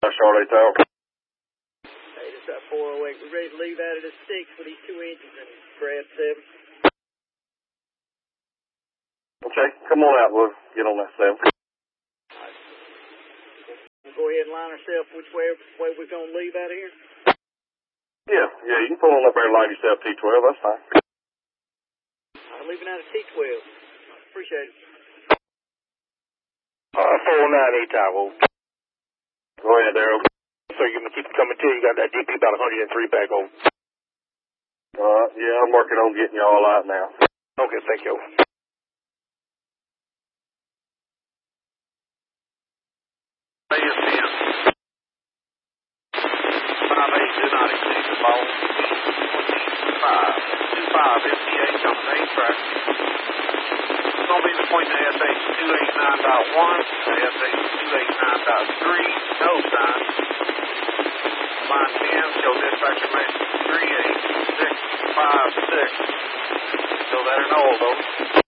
Charlotte Tower. Hey, this is that 408. We're ready to leave out of the 6 with these 2 engines and grab 7. Okay, come on out. We'll get on that 7. We'll go ahead and line ourselves which way we're going to leave out of here. Yeah, you can pull on up there and line yourself T12. That's fine. I'm leaving out of T12. Appreciate it. 498 Tower. Go ahead, Daryl. So you're going to keep coming to? You got that DP about 103 back over. Yeah, I'm working on getting y'all out now. Okay, thank you. ASN 58 do not exceed the ball. 25 FTA coming 8 track. It's going to be between the SH 289.1 and the SH 289.3. No sign. Line 10, show dispatcher message 38656. Still there, no, though.